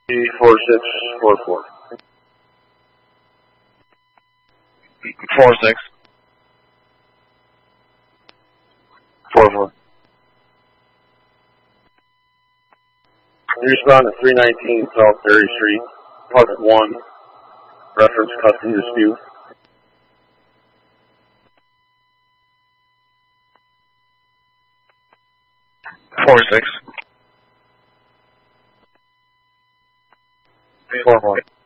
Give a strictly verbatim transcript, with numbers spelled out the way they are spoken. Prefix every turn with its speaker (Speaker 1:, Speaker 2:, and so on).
Speaker 1: four six four four.
Speaker 2: Four six.
Speaker 1: Four four. Respond to three nineteen South Berry Street, Part one, reference custody dispute.
Speaker 2: Four six.
Speaker 1: Four four.